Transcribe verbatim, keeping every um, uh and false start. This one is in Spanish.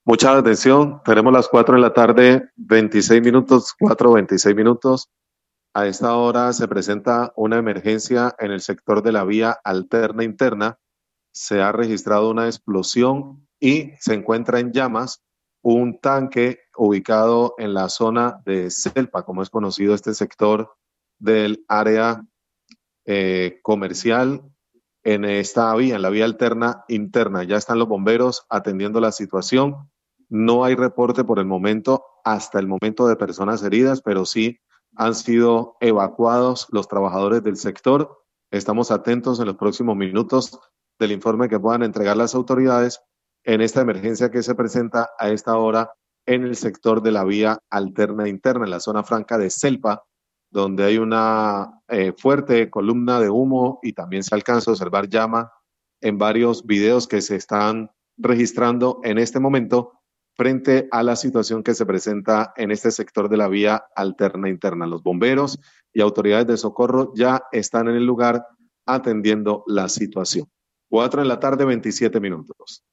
Mucha atención, tenemos las cuatro de la tarde, veintiséis minutos, cuatro veintiséis minutos. A esta hora se presenta una emergencia en el sector de la vía alterna interna. Se ha registrado una explosión y se encuentra en llamas un tanque ubicado en la zona de Selpa, como es conocido este sector del área eh, comercial en esta vía, en la vía alterna interna. Ya están los bomberos atendiendo la situación. No hay reporte por el momento, hasta el momento de personas heridas, pero sí han sido evacuados los trabajadores del sector. Estamos atentos en los próximos minutos del informe que puedan entregar las autoridades en esta emergencia que se presenta a esta hora en el sector de la vía alterna interna, en la zona franca de Selpa, donde hay una eh, fuerte columna de humo y también se alcanza a observar llama en varios videos que se están registrando en este momento frente a la situación que se presenta en este sector de la vía alterna interna. Los bomberos y autoridades de socorro ya están en el lugar atendiendo la situación. Cuatro en la tarde, veintisiete minutos.